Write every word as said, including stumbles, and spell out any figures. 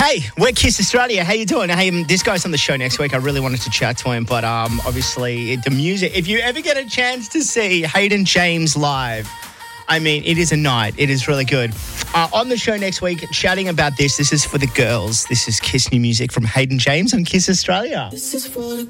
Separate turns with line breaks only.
Hey, we're Kiss Australia. How you doing? Hey, um, this guy's on the show next week. I really wanted to chat to him, but um, obviously the music. If you ever get a chance to see Hayden James live, I mean, it is a night. It is really good. Uh, on the show next week, chatting about this. This is for the girls. This is Kiss New Music from Hayden James on Kiss Australia.
This is for the